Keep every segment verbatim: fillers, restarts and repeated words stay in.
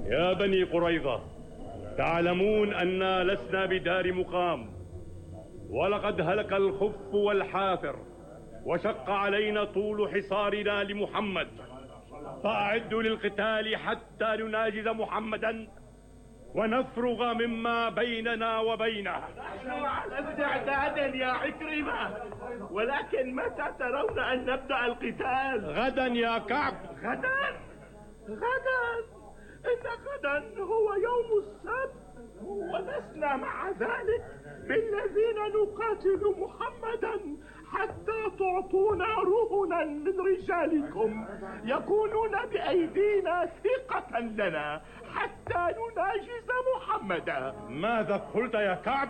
يا بني قريظة، تعلمون أننا لسنا بدار مقام، ولقد هلك الخف والحافر، وشق علينا طول حصارنا لمحمد، فأعدوا للقتال حتى نناجز محمدا ونفرغ مما بيننا وبينه. نحن على استعداد يا عكرمة، ولكن متى ترون أن نبدأ القتال؟ غدا يا كعب. غدا؟ غدا؟ إن غدا هو يوم السبت، ولسنا مع ذلك بالذين نقاتل محمدا حتى تعطونا رهنا من رجالكم يكونون بأيدينا ثقة لنا حتى نناجز محمدا. ماذا قلت يا كعب؟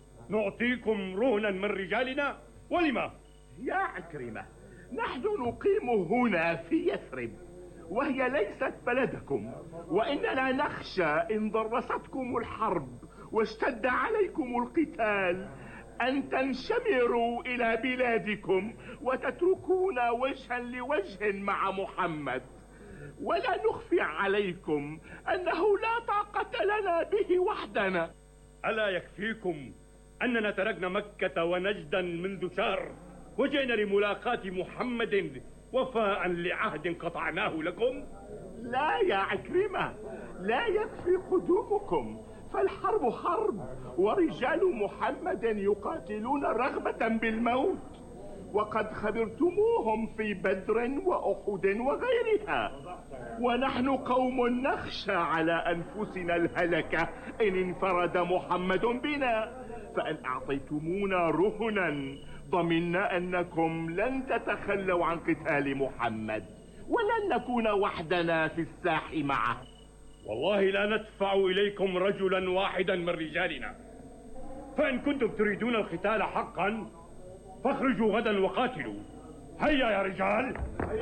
نعطيكم رهنا من رجالنا؟ ولما؟ يا عكرمة، نحن نقيم هنا في يثرب، وهي ليست بلدكم، وإننا نخشى إن ضرستكم الحرب واشتد عليكم القتال أن تنشمروا إلى بلادكم وتتركون وجها لوجه مع محمد. ولا نخفي عليكم أنه لا طاقة لنا به وحدنا. ألا يكفيكم أننا تركنا مكة ونجدا منذ شهر وجئنا لملاقاة محمد وفاء لعهد قطعناه لكم؟ لا يا عكرمة، لا يكفي قدومكم، فالحرب حرب، ورجال محمد يقاتلون رغبة بالموت، وقد خبرتموهم في بدر وأحد وغيرها، ونحن قوم نخشى على أنفسنا الهلكة إن انفرد محمد بنا، فإن أعطيتمونا رهنا ضمنا أنكم لن تتخلوا عن قتال محمد، ولن نكون وحدنا في الساح معه. والله لا ندفع إليكم رجلا واحدا من رجالنا، فإن كنتم تريدون القتال حقا فاخرجوا غدا وقاتلوا. هيا يا رجال.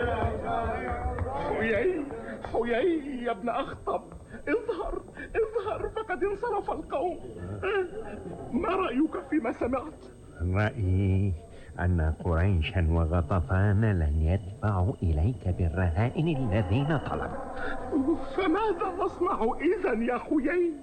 حيي حيي يا ابن أخطب، اظهر اظهر، فقد انصرف القوم. ما رأيك فيما سمعت؟ رأيي أن قريشا وغطفان لن يدفعوا إليك بالرهائن الذين طلبوا. فماذا نصنع إذن يا حيي؟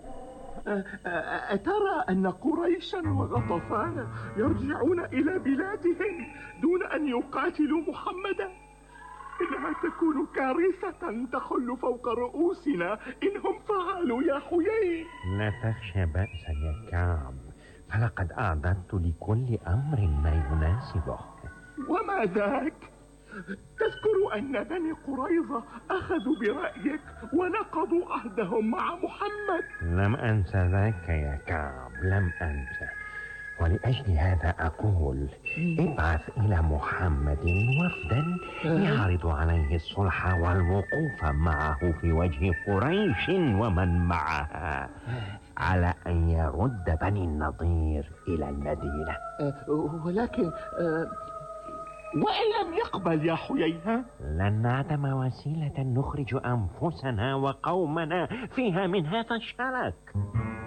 أترى أن قريشا وغطفان يرجعون إلى بلادهم دون أن يقاتلوا محمدا؟ إنها تكون كارثة تخل فوق رؤوسنا إنهم فعلوا يا حيي. لا تخشى بأسا يا كعب، فلقد أعددت لكل أمر ما يناسبه. وما ذاك؟ تذكر أن بني قريظة أخذوا برأيك ونقضوا عهدهم مع محمد. لم أنس ذاك يا كعب، لم أنس، ولأجل هذا أقول ابعث إلى محمد وفدا يعرض عليه الصلح والوقوف معه في وجه قريش ومن معها على أن يرد بني النضير إلى المدينة. ولكن وإن لم يقبل يا حيي؟ لن نعدم وسيلة نخرج أنفسنا وقومنا فيها من هذا الشرك.